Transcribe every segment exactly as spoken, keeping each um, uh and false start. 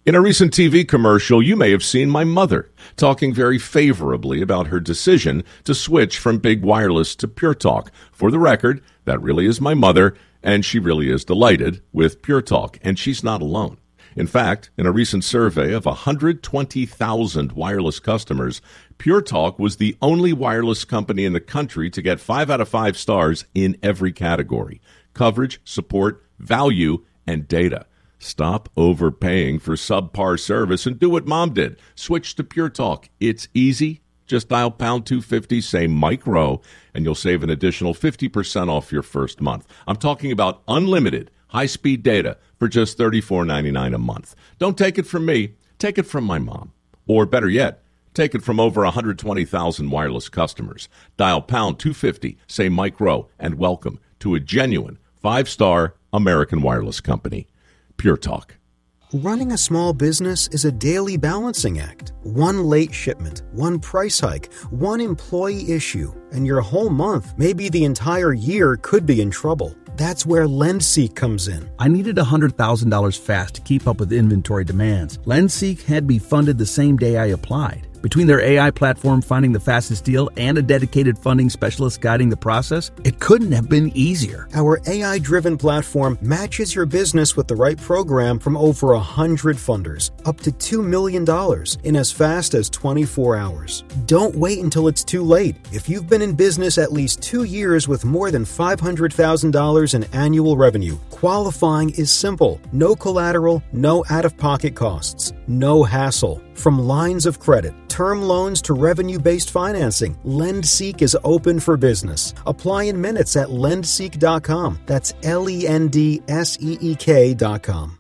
In a recent T V commercial, you may have seen my mother talking very favorably about her decision to switch from Big Wireless to Pure Talk. For the record, that really is my mother, and she really is delighted with Pure Talk, and she's not alone. In fact, in a recent survey of one hundred twenty thousand wireless customers, Pure Talk was the only wireless company in the country to get five out of five stars in every category: coverage, support, value, and data. Stop overpaying for subpar service and do what Mom did. Switch to Pure Talk. It's easy. Just dial pound two fifty, say Mike Rowe, and you'll save an additional fifty percent off your first month. I'm talking about unlimited high-speed data for just thirty-four ninety-nine a month. Don't take it from me. Take it from my mom. Or better yet, take it from over one hundred twenty thousand wireless customers. Dial pound two fifty, say Mike Rowe, and welcome to a genuine five-star American wireless company. Pure Talk. Running a small business is a daily balancing act. One late shipment, one price hike, one employee issue, and your whole month, maybe the entire year, could be in trouble. That's where LendSeek comes in. I needed one hundred thousand dollars fast to keep up with inventory demands. LendSeek had me funded the same day I applied. Between their A I platform finding the fastest deal and a dedicated funding specialist guiding the process, it couldn't have been easier. Our A I-driven platform matches your business with the right program from over one hundred funders, up to two million dollars in as fast as twenty-four hours. Don't wait until it's too late. If you've been in business at least two years with more than five hundred thousand dollars in annual revenue, qualifying is simple. No collateral, no out-of-pocket costs, no hassle. From lines of credit, term loans to revenue-based financing, LendSeek is open for business. Apply in minutes at lend seek dot com. That's L E N D S E E K dot com.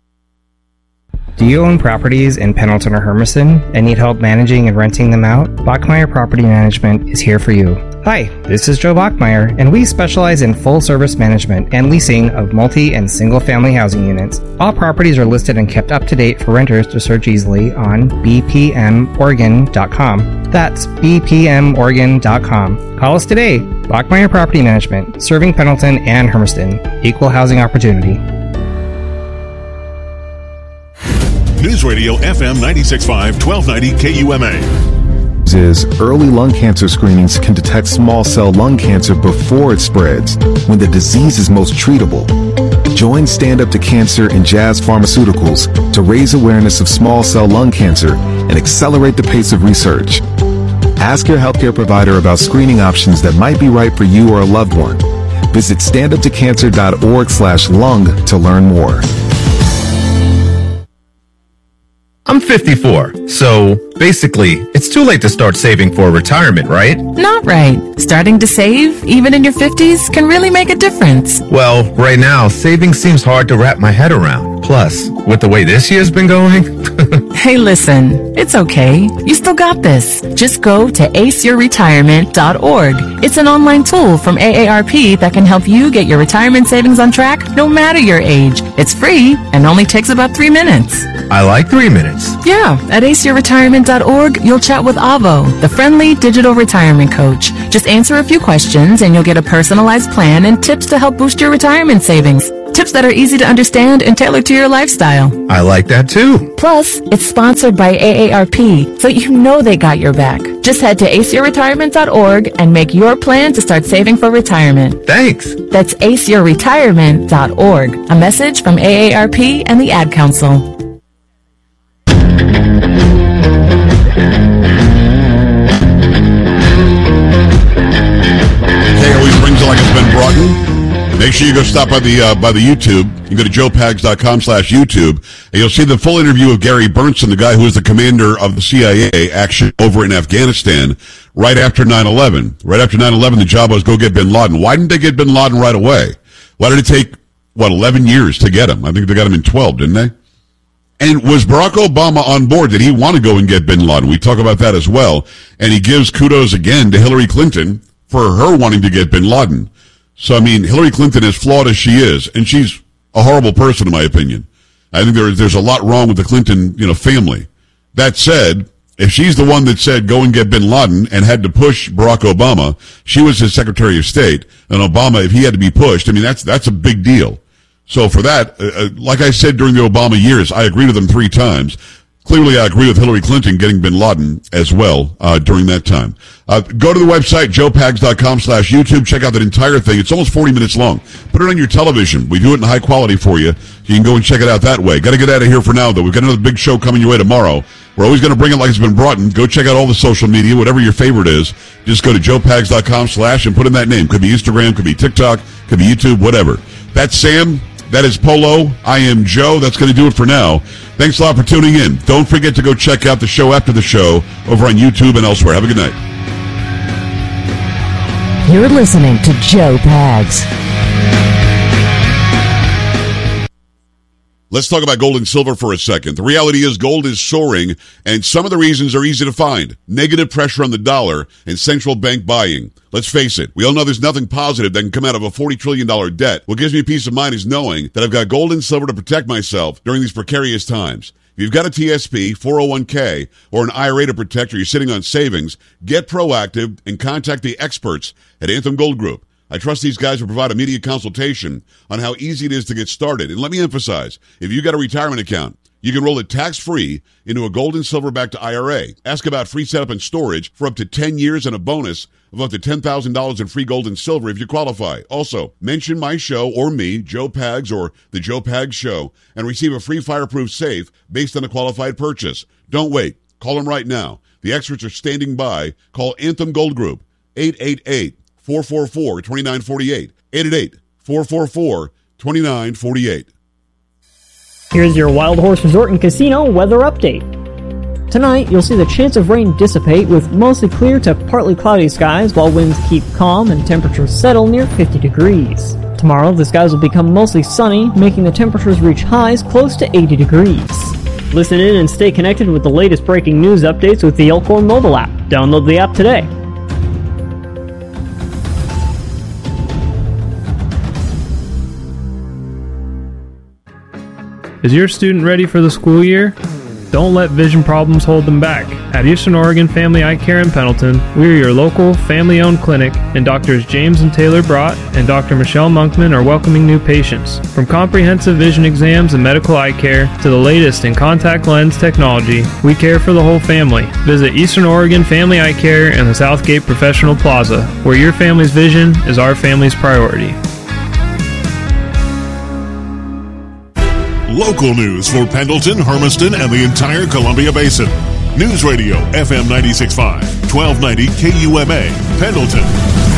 Do you own properties in Pendleton or Hermiston and need help managing and renting them out? Bachmeyer Property Management is here for you. Hi, this is Joe Bachmeyer, and we specialize in full-service management and leasing of multi- and single-family housing units. All properties are listed and kept up to date for renters to search easily on b p m oregon dot com. That's b p m oregon dot com. Call us today. Bachmeyer Property Management, serving Pendleton and Hermiston. Equal housing opportunity. News Radio F M ninety-six point five, twelve ninety K U M A. Is early lung cancer screenings can detect small cell lung cancer before it spreads, when the disease is most treatable. Join Stand Up to Cancer and Jazz Pharmaceuticals to raise awareness of small cell lung cancer and accelerate the pace of research. Ask your healthcare provider about screening options that might be right for you or a loved one. Visit stand up to cancer dot org slash lung to learn more. I'm fifty-four, so basically, it's too late to start saving for retirement, right? Not right. Starting to save, even in your fifties, can really make a difference. Well, right now, saving seems hard to wrap my head around. Plus, with the way this year's been going... Hey, listen, it's okay. You still got this. Just go to ace your retirement dot org. It's an online tool from A A R P that can help you get your retirement savings on track no matter your age. It's free and only takes about three minutes. I like three minutes. Yeah, at ace your retirement dot org, you'll chat with Avo, the friendly digital retirement coach. Just answer a few questions and you'll get a personalized plan and tips to help boost your retirement savings. Tips that are easy to understand and tailored to your lifestyle. I like that too. Plus, it's sponsored by A A R P, so you know they got your back. Just head to ace your retirement dot org and make your plan to start saving for retirement. Thanks. That's ace your retirement dot org. A message from A A R P and the Ad Council. Always brings it like it's been brought in. Make sure you go stop by the uh, by the YouTube. You can go to joe pags dot com slash YouTube, and you'll see the full interview of Gary Bernstein, the guy who was the commander of the C I A action over in Afghanistan right after nine eleven. Right after nine eleven, the job was go get bin Laden. Why didn't they get bin Laden right away? Why did it take, what, eleven years to get him? I think they got him in twelve, didn't they? And was Barack Obama on board? Did he want to go and get bin Laden? We talk about that as well. And he gives kudos again to Hillary Clinton for her wanting to get bin Laden. So, I mean, Hillary Clinton, as flawed as she is, and she's a horrible person in my opinion. I think there, there's a lot wrong with the Clinton, you know, family. That said, if she's the one that said go and get bin Laden and had to push Barack Obama, she was his Secretary of State, and Obama, if he had to be pushed, I mean, that's that's a big deal. So for that, uh, like I said during the Obama years, I agreed with him three times. Clearly, I agree with Hillary Clinton getting bin Laden as well uh, during that time. Uh, go to the website, joe pags dot com slash YouTube. Check out that entire thing. It's almost forty minutes long. Put it on your television. We do it in high quality for you. You can go and check it out that way. Got to get out of here for now, though. We've got another big show coming your way tomorrow. We're always going to bring it like it's been brought in. Go check out all the social media, whatever your favorite is. Just go to joe pags dot com slash and put in that name. Could be Instagram, could be TikTok, could be YouTube, whatever. That's Sam. That is Polo. I am Joe. That's going to do it for now. Thanks a lot for tuning in. Don't forget to go check out the show after the show over on YouTube and elsewhere. Have a good night. You're listening to Joe Pags. Let's talk about gold and silver for a second. The reality is gold is soaring, and some of the reasons are easy to find. Negative pressure on the dollar and central bank buying. Let's face it, we all know there's nothing positive that can come out of a forty trillion dollars debt. What gives me peace of mind is knowing that I've got gold and silver to protect myself during these precarious times. If you've got a T S P, four oh one k, or an I R A to protect, or you're sitting on savings, get proactive and contact the experts at Anthem Gold Group. I trust these guys will provide immediate consultation on how easy it is to get started. And let me emphasize, if you got a retirement account, you can roll it tax-free into a gold and silver-backed I R A. Ask about free setup and storage for up to ten years and a bonus of up to ten thousand dollars in free gold and silver if you qualify. Also, mention my show or me, Joe Pags or The Joe Pags Show, and receive a free fireproof safe based on a qualified purchase. Don't wait. Call them right now. The experts are standing by. Call Anthem Gold Group, eight eight eight, four four four, two nine four eight, eight eight eight, four four four, two nine four eight. Here's your Wild Horse Resort and Casino weather update. Tonight, you'll see the chance of rain dissipate with mostly clear to partly cloudy skies while winds keep calm and temperatures settle near fifty degrees. Tomorrow, the skies will become mostly sunny, making the temperatures reach highs close to eighty degrees. Listen in and stay connected with the latest breaking news updates with the Elkhorn mobile app. Download the app today. Is your student ready for the school year? Don't let vision problems hold them back. At Eastern Oregon Family Eye Care in Pendleton, we are your local, family-owned clinic, and Doctors James and Taylor Brott and Doctor Michelle Monkman are welcoming new patients. From comprehensive vision exams and medical eye care to the latest in contact lens technology, we care for the whole family. Visit Eastern Oregon Family Eye Care in the Southgate Professional Plaza, where your family's vision is our family's priority. Local news for Pendleton, Hermiston, and the entire Columbia Basin. News Radio F M ninety-six point five, twelve ninety K U M A, Pendleton.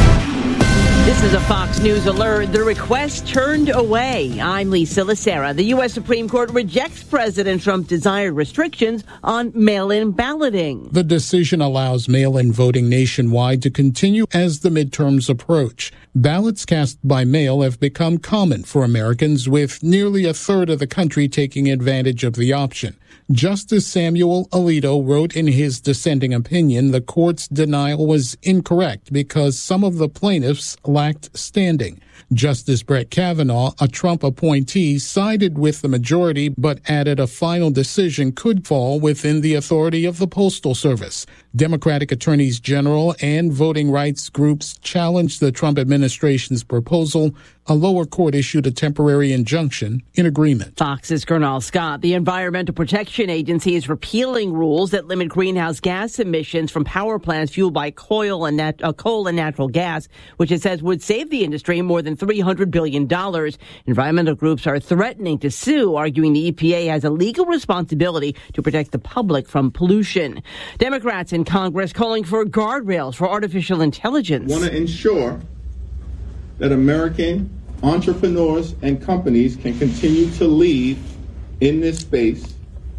This is a Fox News alert. The request turned away. I'm Lisa Lacera. The U S Supreme Court rejects President Trump's desired restrictions on mail-in balloting. The decision allows mail-in voting nationwide to continue as the midterms approach. Ballots cast by mail have become common for Americans, with nearly a third of the country taking advantage of the option. Justice Samuel Alito wrote in his dissenting opinion the court's denial was incorrect because some of the plaintiffs lacked standing. Justice Brett Kavanaugh, a Trump appointee, sided with the majority but added a final decision could fall within the authority of the Postal Service. Democratic attorneys general and voting rights groups challenged the Trump administration's proposal. A lower court issued a temporary injunction in agreement. Fox's Colonel Scott. The Environmental Protection Agency is repealing rules that limit greenhouse gas emissions from power plants fueled by coal and, nat- uh, coal and natural gas, which it says would save the industry more than three hundred billion dollars. Environmental groups are threatening to sue, arguing the E P A has a legal responsibility to protect the public from pollution. Democrats in Congress calling for guardrails for artificial intelligence. Want to ensure that American entrepreneurs and companies can continue to lead in this space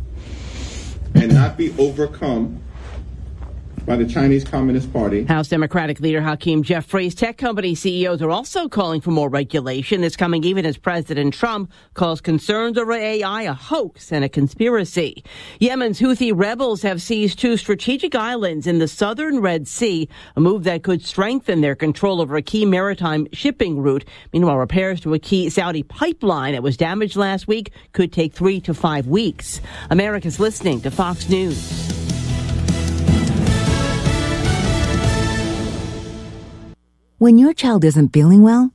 and not be overcome by the Chinese Communist Party. House Democratic leader Hakeem Jeffries. Tech company C E Os are also calling for more regulation. This coming even as President Trump calls concerns over A I a hoax and a conspiracy. Yemen's Houthi rebels have seized two strategic islands in the southern Red Sea, a move that could strengthen their control over a key maritime shipping route. Meanwhile, repairs to a key Saudi pipeline that was damaged last week could take three to five weeks. America's listening to Fox News. When your child isn't feeling well,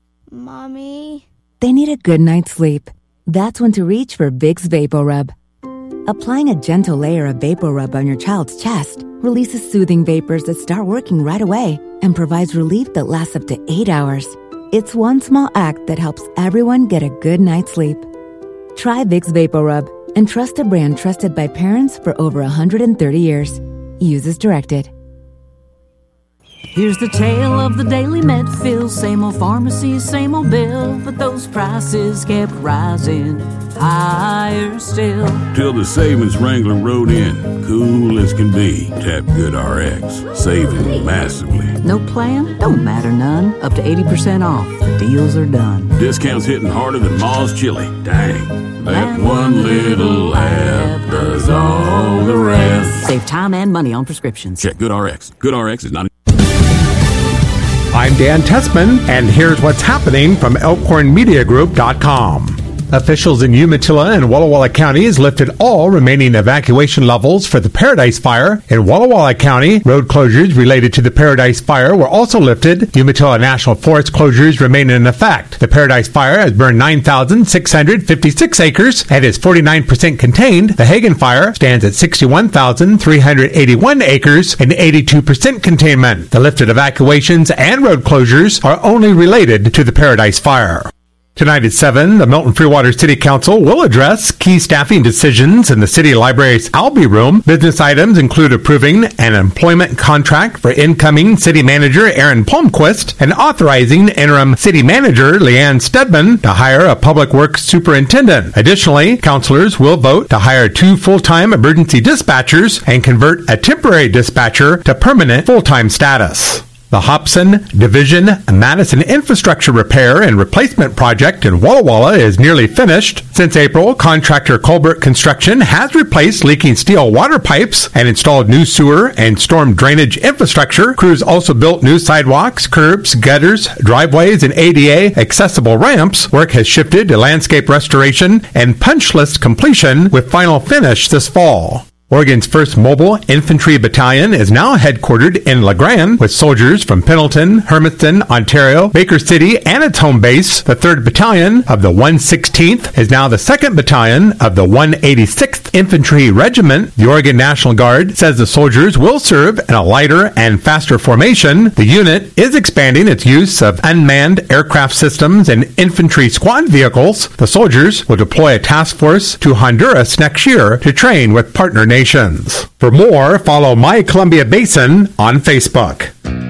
Mommy, they need a good night's sleep. That's when to reach for Vicks VapoRub. Applying a gentle layer of VapoRub on your child's chest releases soothing vapors that start working right away and provides relief that lasts up to eight hours. It's one small act that helps everyone get a good night's sleep. Try Vicks VapoRub and trust a brand trusted by parents for over one hundred thirty years. Use as directed. Here's the tale of the daily med fill. Same old pharmacy, same old bill, but those prices kept rising higher still. Till the savings Wrangler rode in, cool as can be. Tap GoodRx, saving massively. No plan? Don't matter none. Up to eighty percent off. The deals are done. Discounts hitting harder than Ma's chili. Dang. That one little app does all the rest. Save time and money on prescriptions. Check GoodRx. GoodRx is not... I'm Dan Tessman, and here's what's happening from elkhorn media group dot com. Officials in Umatilla and Walla Walla counties lifted all remaining evacuation levels for the Paradise Fire. In Walla Walla County, road closures related to the Paradise Fire were also lifted. Umatilla National Forest closures remain in effect. The Paradise Fire has burned nine thousand six hundred fifty-six acres and is forty-nine percent contained. The Hagen Fire stands at sixty-one thousand three hundred eighty-one acres and eighty-two percent containment. The lifted evacuations and road closures are only related to the Paradise Fire. Tonight at seven, the Milton Freewater City Council will address key staffing decisions in the City Library's Albee Room. Business items include approving an employment contract for incoming City Manager Aaron Palmquist and authorizing interim City Manager Leanne Stedman to hire a Public Works Superintendent. Additionally, councilors will vote to hire two full-time emergency dispatchers and convert a temporary dispatcher to permanent full-time status. The Hobson Division Madison Infrastructure Repair and Replacement Project in Walla Walla is nearly finished. Since April, contractor Colbert Construction has replaced leaking steel water pipes and installed new sewer and storm drainage infrastructure. Crews also built new sidewalks, curbs, gutters, driveways, and A D A accessible ramps. Work has shifted to landscape restoration and punch list completion with final finish this fall. Oregon's first Mobile Infantry Battalion is now headquartered in La Grande with soldiers from Pendleton, Hermiston, Ontario, Baker City, and its home base. The third Battalion of the one hundred sixteenth is now the second Battalion of the one hundred eighty-sixth Infantry Regiment. The Oregon National Guard says the soldiers will serve in a lighter and faster formation. The unit is expanding its use of unmanned aircraft systems and infantry squad vehicles. The soldiers will deploy a task force to Honduras next year to train with partner nations. For more, follow My Columbia Basin on Facebook.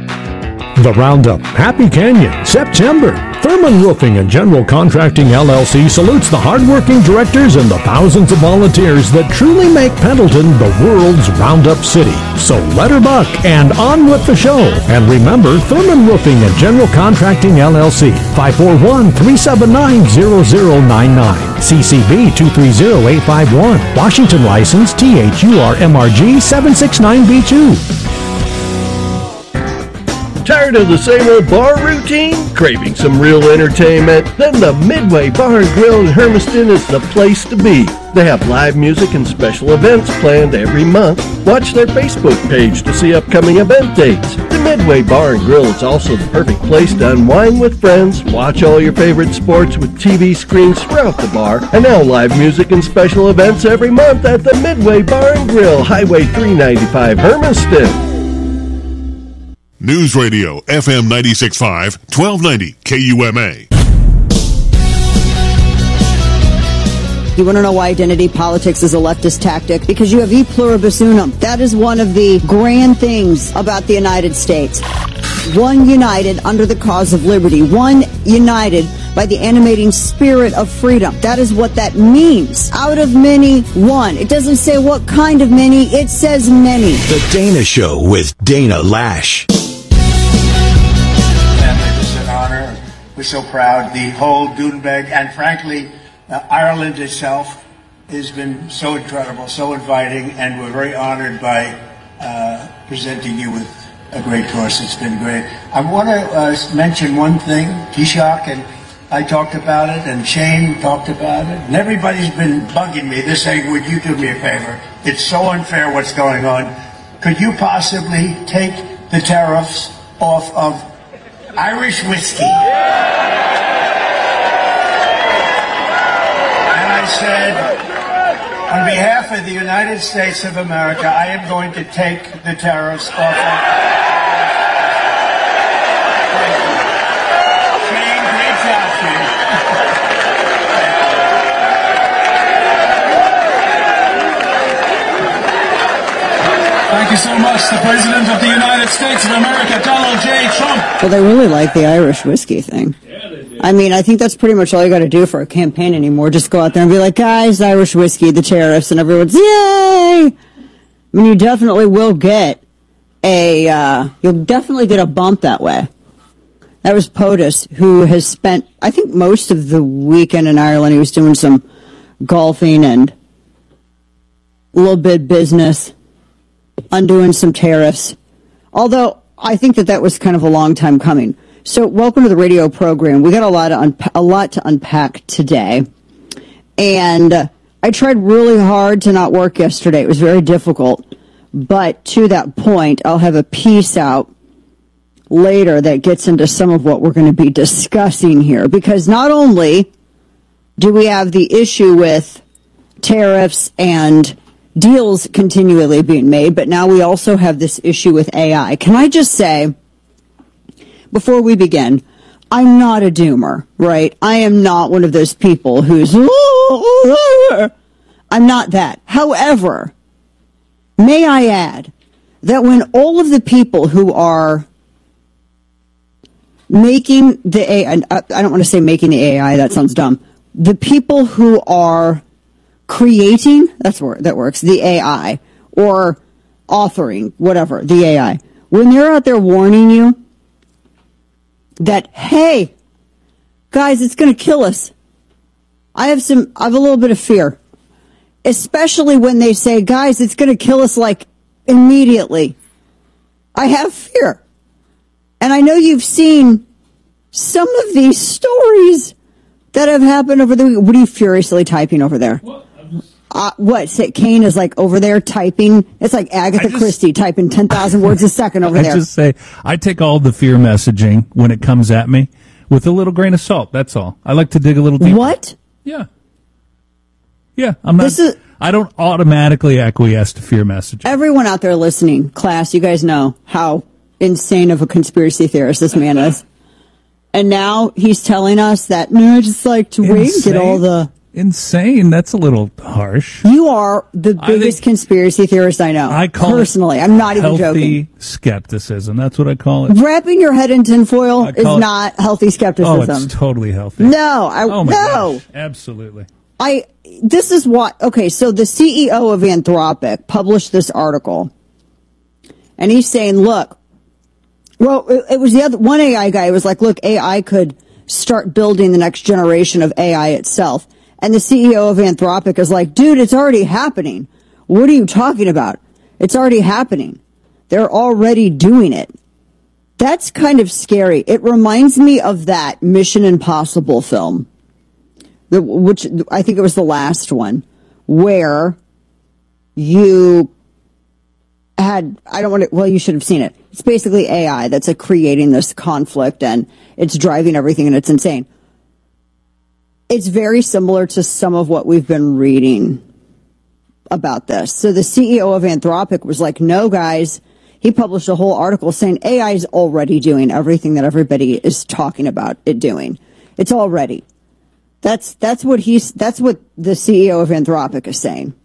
The Roundup, Happy Canyon, September. Thurman Roofing and General Contracting L L C salutes the hardworking directors and the thousands of volunteers that truly make Pendleton the world's Roundup city. So let her buck and on with the show. And remember, Thurman Roofing and General Contracting L L C, five four one, three seven nine, zero zero nine nine. C C B two three zero eight five one. Washington license T H U R M R G seven six nine B two. Tired of the same old bar routine? Craving some real entertainment? Then the Midway Bar and Grill in Hermiston is the place to be. They have live music and special events planned every month. Watch their Facebook page to see upcoming event dates. The Midway Bar and Grill is also the perfect place to unwind with friends, watch all your favorite sports with T V screens throughout the bar, and now live music and special events every month at the Midway Bar and Grill, Highway three ninety-five, Hermiston. News Radio, F M ninety-six point five, twelve ninety K U M A. You want to know why identity politics is a leftist tactic? Because you have e pluribus unum. That is one of the grand things about the United States. One united under the cause of liberty. One united by the animating spirit of freedom. That is what that means. Out of many, one. It doesn't say what kind of many, it says many. The Dana Show with Dana Lash. It's an honor. We're so proud. The whole Dudenberg, and frankly, uh, Ireland itself has been so incredible, so inviting, and we're very honored by uh, presenting you with a great course. It's been great. I want to uh, mention one thing. Taoiseach and I talked about it, and Shane talked about it, and everybody's been bugging me. They're saying, would you do me a favor? It's so unfair what's going on. Could you possibly take the tariffs off of Irish whiskey? And I said, On behalf of the United States of America, I am going to take the tariffs off. Of- Shane, great job, Shane. Thank you so much, the President of the United States of America, Donald J. Trump. Well, they really like the Irish whiskey thing. I mean, I think that's pretty much all you got to do for a campaign anymore. Just go out there and be like, guys, Irish whiskey, the tariffs, and everyone's, yay! I mean, you definitely will get a, uh, you'll definitely get a bump that way. That was POTUS, who has spent, I think, most of the weekend in Ireland. He was doing some golfing and a little bit business, undoing some tariffs. Although, I think that that was kind of a long time coming. So, welcome to the radio program. We got a lot, of unpa- a lot to unpack today. And uh, I tried really hard to not work yesterday. It was very difficult. But to that point, I'll have a piece out later that gets into some of what we're going to be discussing here. Because not only do we have the issue with tariffs and deals continually being made, but now we also have this issue with A I. Can I just say, before we begin, I'm not a doomer, right? I am not one of those people who's, I'm not that. However, may I add that when all of the people who are making the A I, I don't want to say making the A I, that sounds dumb. The people who are creating, that's where that works, the A I, or authoring, whatever, the A I, when they're out there warning you that, hey, guys, it's going to kill us. I have some, I have a little bit of fear, especially when they say, guys, it's going to kill us like immediately. I have fear. And I know you've seen some of these stories that have happened over the week. What are you furiously typing over there? What? Uh, what? Say, Kane is like over there typing. It's like Agatha just, Christie typing ten thousand words a second over I there. I just say, I take all the fear messaging when it comes at me with a little grain of salt. That's all. I like to dig a little deeper. What? Yeah. Yeah. I'm not, this is, I don't automatically acquiesce to fear messaging. Everyone out there listening, class, you guys know how insane of a conspiracy theorist this man is. And now he's telling us that, no, I just like to wait and get all the... Insane. That's a little harsh. You are the biggest conspiracy theorist I know. I call personally. It I'm not even joking. Healthy skepticism. That's what I call it. Wrapping your head in tinfoil is not healthy skepticism. Oh, it's totally healthy. No, I oh my no. Gosh, absolutely. I. This is what. Okay, so the C E O of Anthropic published this article, and he's saying, "Look, well, it, it was the other one A I guy. Was like, look, A I could start building the next generation of A I itself." And the C E O of Anthropic is like, dude, it's already happening. What are you talking about? It's already happening. They're already doing it. That's kind of scary. It reminds me of that Mission Impossible film, the, which I think it was the last one, where you had, I don't want to, well, you should have seen it. It's basically A I that's like creating this conflict and it's driving everything and it's insane. It's very similar to some of what we've been reading about this. So the C E O of Anthropic was like, no, guys, he published a whole article saying A I is already doing everything that everybody is talking about it doing. It's already. That's, that's what he's, that's what the C E O of Anthropic is saying.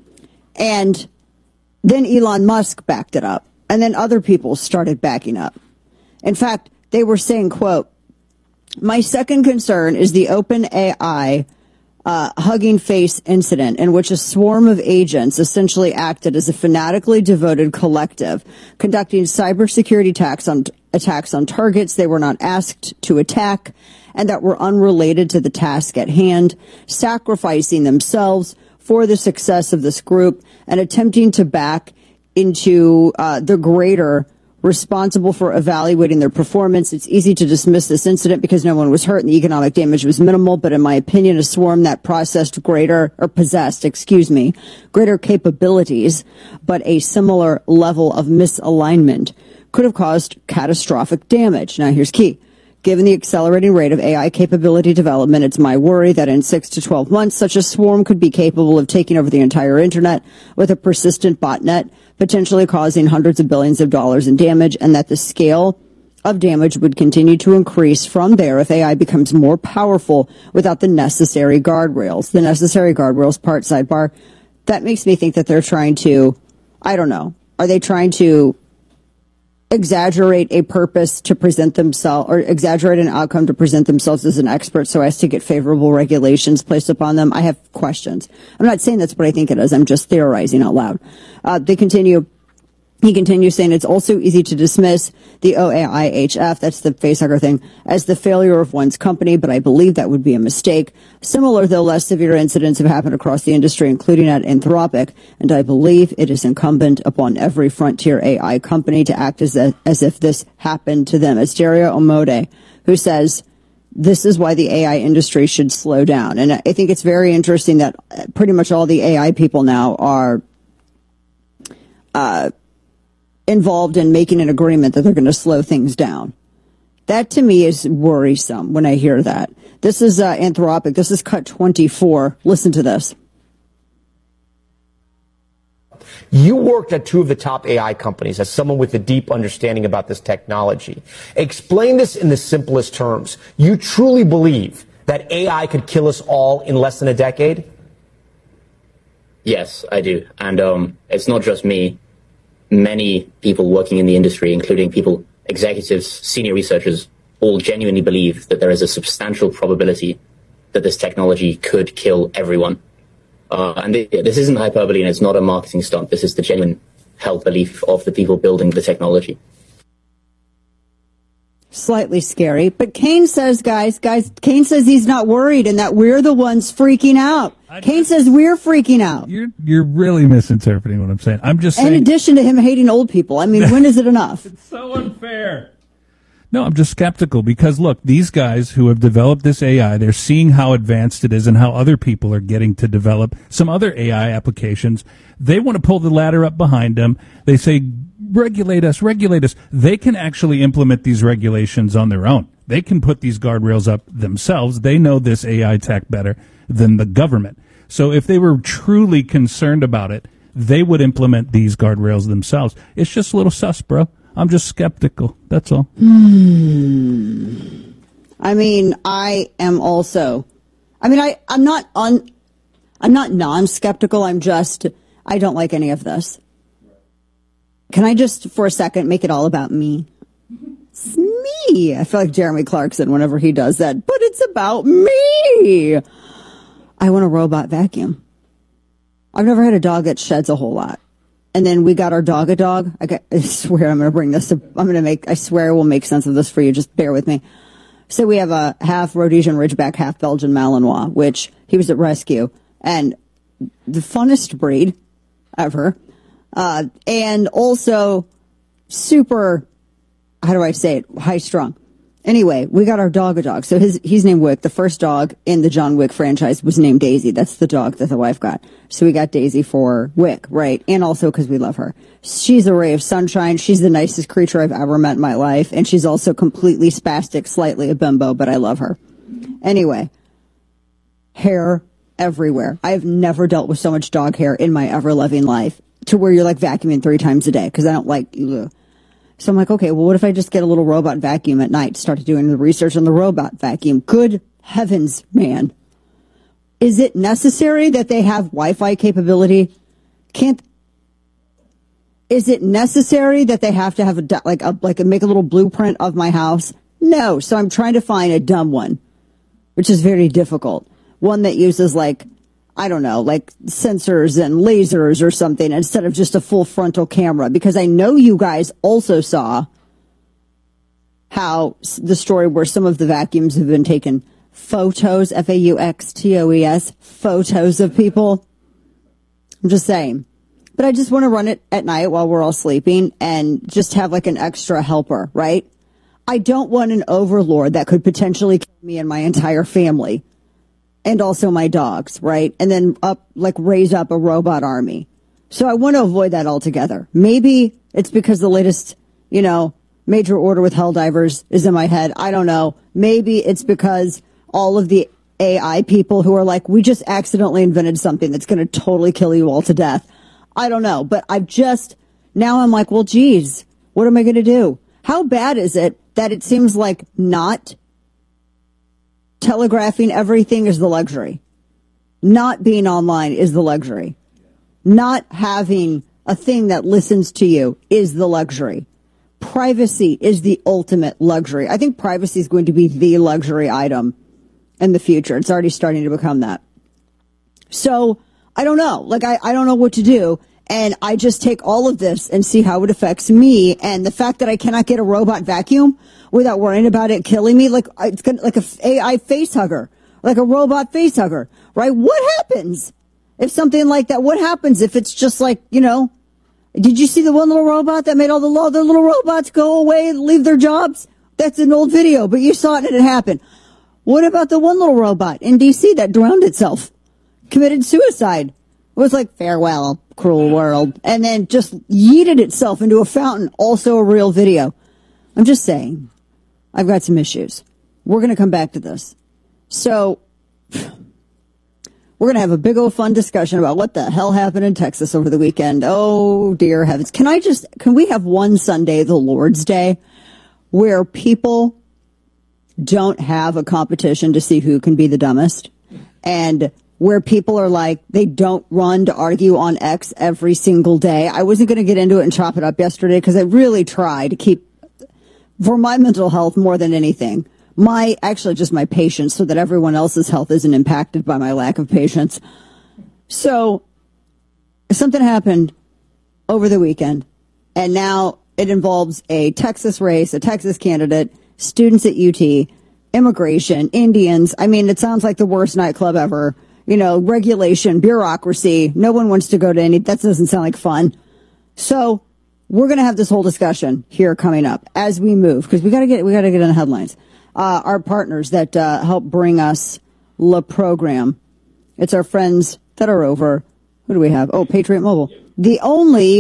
And then Elon Musk backed it up. And then other people started backing up. In fact, they were saying, quote, my second concern is the OpenAI uh, Hugging Face incident, in which a swarm of agents essentially acted as a fanatically devoted collective, conducting cybersecurity attacks on attacks on targets they were not asked to attack, and that were unrelated to the task at hand, sacrificing themselves for the success of this group and attempting to back into uh, the greater responsible for evaluating their performance. It's easy to dismiss this incident because no one was hurt and the economic damage was minimal, but in my opinion, a swarm that processed greater, or possessed, excuse me, greater capabilities, but a similar level of misalignment could have caused catastrophic damage. Now here's key. Given the accelerating rate of A I capability development, it's my worry that in six to twelve months, such a swarm could be capable of taking over the entire internet with a persistent botnet, potentially causing hundreds of billions of dollars in damage, and that the scale of damage would continue to increase from there if A I becomes more powerful without the necessary guardrails. The necessary guardrails part, sidebar, that makes me think that they're trying to, I don't know, are they trying to exaggerate a purpose to present themselves, or exaggerate an outcome to present themselves as an expert so as to get favorable regulations placed upon them? I have questions. I'm not saying that's what I think it is. I'm just theorizing out loud. Uh, they continue. He continues saying it's also easy to dismiss the O A I H F, that's the facehugger thing, as the failure of one's company, but I believe that would be a mistake. Similar, though less severe incidents have happened across the industry, including at Anthropic, and I believe it is incumbent upon every frontier A I company to act as, a, as if this happened to them. It's Dario Omode, who says this is why the A I industry should slow down. And I think it's very interesting that pretty much all the A I people now are uh involved in making an agreement that they're going to slow things down. That to me is worrisome when I hear that. This is uh, Anthropic. This is cut twenty-four. Listen to this. You worked at two of the top A I companies as someone with a deep understanding about this technology. Explain this in the simplest terms. You truly believe that A I could kill us all in less than a decade? Yes, I do. And um, it's not just me. Many people working in the industry, including people, executives, senior researchers, all genuinely believe that there is a substantial probability that this technology could kill everyone. Uh, and th- this isn't hyperbole and it's not a marketing stunt. This is the genuine held belief of the people building the technology. Slightly scary. But Kane says, guys, guys, Kane says he's not worried and that we're the ones freaking out. Kane says we're freaking out. You're you're really misinterpreting what I'm saying. I'm just saying. In addition to him hating old people. I mean, when is it enough? It's so unfair. No, I'm just skeptical because, look, these guys who have developed this A I, they're seeing how advanced it is and how other people are getting to develop some other A I applications. They want to pull the ladder up behind them. They say, regulate us, regulate us. They can actually implement these regulations on their own. They can put these guardrails up themselves. They know this A I tech better than the government. So if they were truly concerned about it, they would implement these guardrails themselves. It's just a little sus, bro. I'm just skeptical. That's all. Hmm. I mean, I am also, I mean, I, I'm not un, I'm not non-skeptical. I'm just, I don't like any of this. Can I just, for a second, make it all about me? It's me. I feel like Jeremy Clarkson whenever he does that, but it's about me. I want a robot vacuum. I've never had a dog that sheds a whole lot. And then we got our dog a dog. I, got, I swear I'm going to bring this. To, I'm going to make, I swear I will make sense of this for you. Just bear with me. So we have a half Rhodesian Ridgeback, half Belgian Malinois, which he was at rescue. And the funnest breed ever. Uh, and also super, how do I say it? High strung. Anyway, we got our dog a dog. So his, he's named Wick. The first dog in the John Wick franchise was named Daisy. That's the dog that the wife got. So we got Daisy for Wick, right? And also because we love her. She's a ray of sunshine. She's the nicest creature I've ever met in my life. And she's also completely spastic, slightly a bimbo, but I love her. Anyway, hair everywhere. I've never dealt with so much dog hair in my ever-loving life to where you're like vacuuming three times a day because I don't like, ugh. So I'm like, okay, well, what if I just get a little robot vacuum at night, started doing the research on the robot vacuum? Good heavens, man. Is it necessary that they have Wi-Fi capability? Can't, is it necessary that they have to have a, like a, like a, make a little blueprint of my house? No. So I'm trying to find a dumb one, which is very difficult. One that uses like, I don't know, like sensors and lasers or something instead of just a full frontal camera. Because I know you guys also saw how the story where some of the vacuums have been taking photos, F A U X T O E S, photos of people. I'm just saying. But I just want to run it at night while we're all sleeping and just have like an extra helper, right? I don't want an overlord that could potentially kill me and my entire family. And also my dogs, right? And then up, like raise up a robot army. So I want to avoid that altogether. Maybe it's because the latest, you know, major order with Helldivers is in my head. I don't know. Maybe it's because all of the A I people who are like, we just accidentally invented something that's going to totally kill you all to death. I don't know. But I've just, now I'm like, well, geez, what am I going to do? How bad is it that it seems like not telegraphing everything is the luxury? Not being online is the luxury. Not having a thing that listens to you is the luxury. Privacy is the ultimate luxury. I think privacy is going to be the luxury item in the future. It's already starting to become that. So I don't know. Like, I, I don't know what to do. And I just take all of this and see how it affects me. And the fact that I cannot get a robot vacuum without worrying about it killing me, like it's gonna, like a A I face hugger, like a robot face hugger, right? What happens if something like that? What happens if it's just like, you know, did you see the one little robot that made all the other little robots go away and leave their jobs? That's an old video, but you saw it and it happened. What about the one little robot in D C that drowned itself, committed suicide? It was like, farewell, cruel world, and then just yeeted itself into a fountain. Also a real video. I'm just saying, I've got some issues. We're going to come back to this. So we're going to have a big old fun discussion about what the hell happened in Texas over the weekend. Oh, dear heavens. Can I just, can we have one Sunday, the Lord's Day, where people don't have a competition to see who can be the dumbest, and where people are like, they don't run to argue on X every single day? I wasn't going to get into it and chop it up yesterday because I really try to keep, for my mental health more than anything, my, actually just my patience, so that everyone else's health isn't impacted by my lack of patience. So something happened over the weekend, and now it involves a Texas race, a Texas candidate, students at U T, immigration, Indians. I mean, it sounds like the worst nightclub ever. You know, regulation, bureaucracy. No one wants to go to any, that doesn't sound like fun. So we're going to have this whole discussion here coming up as we move, because we got to get, we got to get in the headlines. Uh, our partners that, uh, help bring us the program. It's our friends that are over. Who do we have? Oh, Patriot Mobile. The only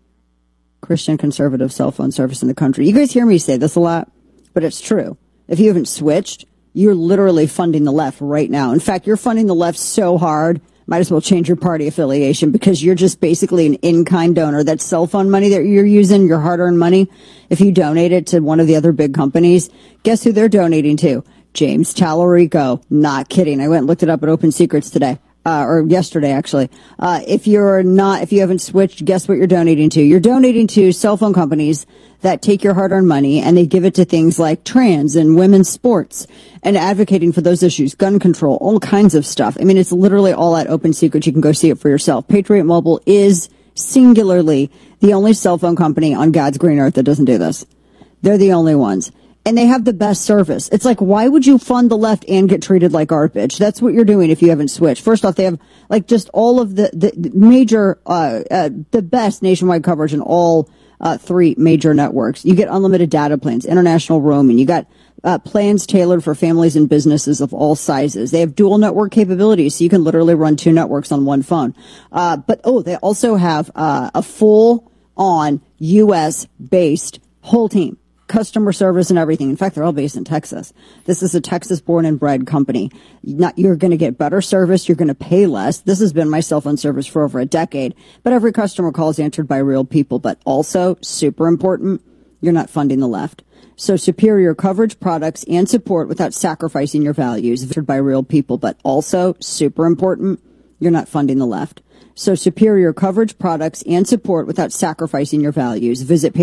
Christian conservative cell phone service in the country. You guys hear me say this a lot, but it's true. If you haven't switched, you're literally funding the left right now. In fact, you're funding the left so hard, might as well change your party affiliation, because you're just basically an in-kind donor. That cell phone money that you're using, your hard-earned money, if you donate it to one of the other big companies, guess who they're donating to? James Tallarico. Not kidding. I went and looked it up at Open Secrets today. Uh, or yesterday, actually. Uh, if you're not, if you haven't switched, guess what you're donating to? You're donating to cell phone companies that take your hard-earned money and they give it to things like trans and women's sports and advocating for those issues, gun control, all kinds of stuff. I mean, it's literally all at Open Secrets. You can go see it for yourself. Patriot Mobile is singularly the only cell phone company on God's green earth that doesn't do this. They're the only ones. And they have the best service. It's like, why would you fund the left and get treated like garbage? That's what you're doing if you haven't switched. First off, they have like just all of the, the, the major, uh, uh, the best nationwide coverage in all uh, three major networks. You get unlimited data plans, international roaming. You got uh, plans tailored for families and businesses of all sizes. They have dual network capabilities, so you can literally run two networks on one phone. Uh, but, oh, they also have uh, a full-on U S-based whole team. Customer service and everything. In fact, they're all based in Texas. This is a Texas-born and bred company. Not, you're going to get better service. You're going to pay less. This has been my cell phone service for over a decade. But every customer call is answered by real people. But also, super important, you're not funding the left. So superior coverage, products, and support without sacrificing your values. Answered by real people. But also, super important, you're not funding the left. So superior coverage, products, and support without sacrificing your values. Visit